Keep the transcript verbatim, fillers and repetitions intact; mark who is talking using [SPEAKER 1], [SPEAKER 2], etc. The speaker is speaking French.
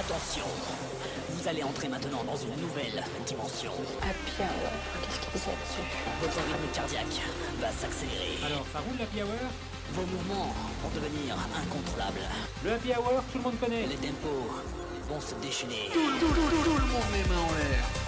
[SPEAKER 1] Attention, vous allez entrer maintenant dans une nouvelle dimension.
[SPEAKER 2] Happy Hour, qu'est-ce qu'il disait là-dessus?
[SPEAKER 1] Votre rythme cardiaque va s'accélérer.
[SPEAKER 3] Alors, ça roule l'Happy Hour?
[SPEAKER 1] Vos mouvements vont devenir incontrôlables.
[SPEAKER 3] Le Happy Hour, tout le monde connaît.
[SPEAKER 1] Les tempos vont se déchaîner.
[SPEAKER 4] Tout, tout, tout, tout le monde les mains en l'air.